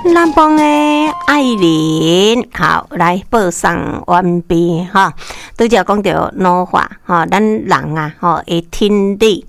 南方的爱人，好来报上完毕哈。拄则讲到老化哈，咱人啊吼的听力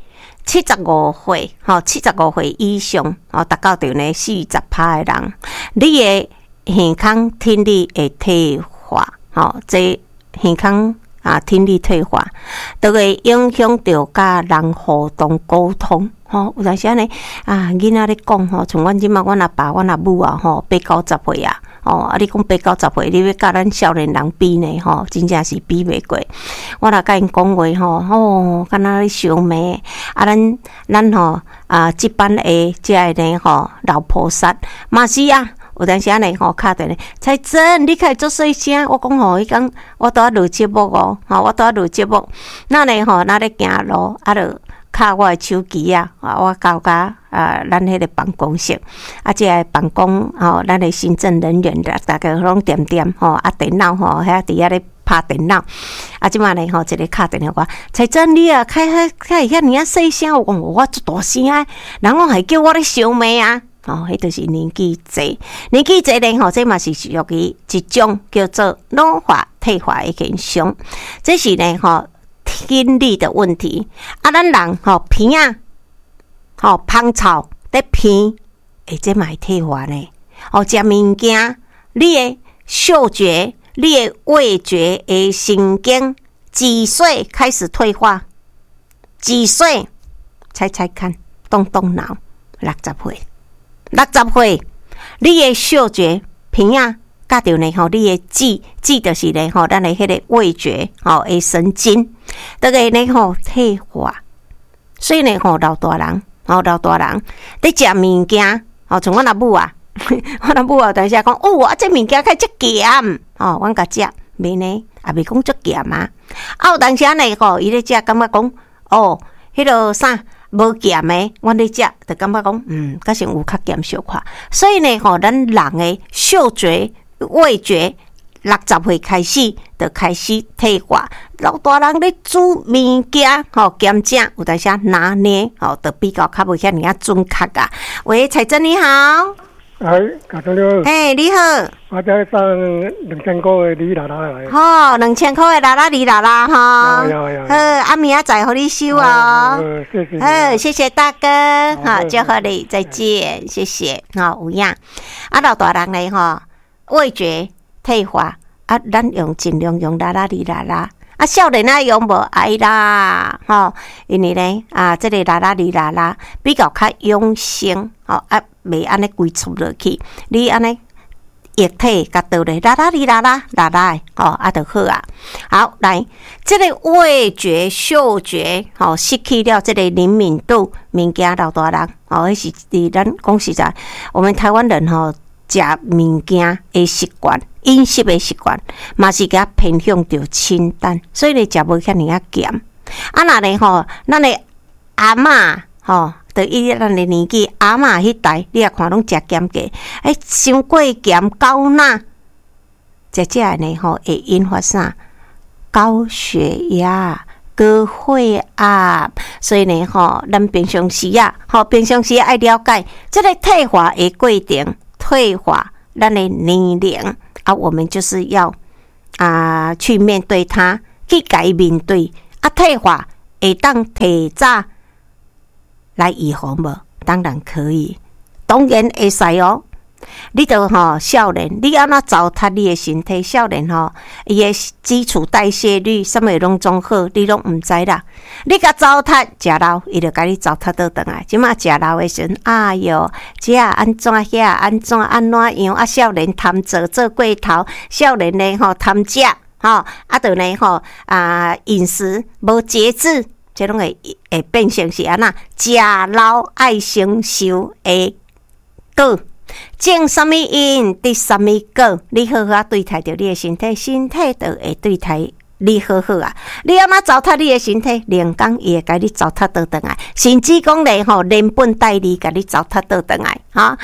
75岁吼，75岁以上吼，达到着呢40%的人，你的健康听力会退化吼，这健康听力退化，都会影响到甲人互动沟通。吼，有当时呢囡仔咧讲吼，像阮即马，阮阿爸、阮阿母吼，80-90岁啊，你讲80-90岁，你要甲咱少年人比呢，吼，真正是比袂过。我若甲因讲话吼，敢若咧相骂，咱吼即班的遮个呢吼老菩萨嘛是啊。有当时呢吼，敲电话，才真，你开做细声。我讲吼，迄讲我拄仔录节目我拄仔录节目，那呢吼，那咧行路就敲我的手机我交甲咱迄个办公室这个办公咱的行政人员大家拢点电电脑遐伫遐咧拍电脑即马呢吼，一个敲电话才真你开遐尔细声，我讲我做大声人讲还叫我咧相骂迄就是年纪济呢吼，这嘛是属于一种叫做老化退化的现象。这是呢吼听力的问题咱人吼鼻芳草在鼻，这嘛会退化呢。食物件，你的嗅觉、你的味觉的神经几岁开始退化？几岁？猜猜看，动脑，60岁。60岁，你的嗅觉鼻甲着呢吼，你的记就是呢吼，咱的迄个味觉的神经，都会呢吼退化。所以呢吼，老大人咧食物件像阮阿母阮阿母当时讲这物件较足咸阮甲食袂呢，也袂讲足咸有当时呢吼，伊咧食感觉讲迄落啥？无咸的，我咧食就感觉讲，甲像有较咸小可。所以呢，咱人的嗅觉、味觉，60岁开始就开始退化。老大人咧煮物件，咸正有当时拿捏，就比较较无遐尔准确喂，彩珍你好。 家长你好。 你好。 我这送2000块的李拉拉来。 2000块的拉拉李拉拉有。明仔载互你收谢谢。 谢谢大哥。祝贺你，再见，谢谢。有影。老大人呢味觉退化咱尽量用拉拉李拉拉。少年用无爱啦，因为呢这个拉拉哩拉拉比较较养生，袂安尼规出落去，你安尼液体甲倒咧拉拉哩拉拉就好好，来，这个味觉、嗅觉，失去了这个灵敏度，物件老大人，迄是伫咱讲实在，我们台湾人食物件的习惯。饮食的习惯嘛是甲偏向着清淡，所以你食无遐尔咸。若呢咱的阿嬷就以咱的年纪，阿嬷迄代，你也看拢食咸过，伤过咸高钠，食呢会引发啥？高血压、高血压，所以呢咱平常时爱了解这个退化的过程，退化咱的年龄。我们就是要去面对它，去改面对退化会当提早来预防无？当然可以，当然会使你就少年，你安怎糟蹋你的身体？少年伊的基础代谢率什么拢总好，你拢毋知啦。你甲糟蹋食老，伊就甲你糟蹋倒转来。即马食老的时阵，这安怎遐安怎样？少年贪做过头，少年呢贪食就呢饮食无节制，这拢会变成是安那食老爱承受的果。种什么因，得什么果。你好好对待着你的身体，身体就会对待你好好你安怎糟蹋你的身体，连工伊会甲你糟蹋倒转来，甚至讲咧连本带利甲你糟蹋倒转来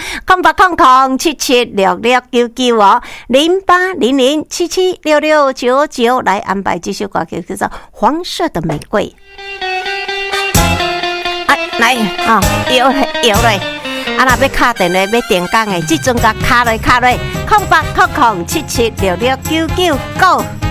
08007766990800776699来安排这首歌曲叫做《黄色的玫瑰》。来摇嘞。 啊，若要敲电话要电工的，即阵甲敲落，080077766999 Go。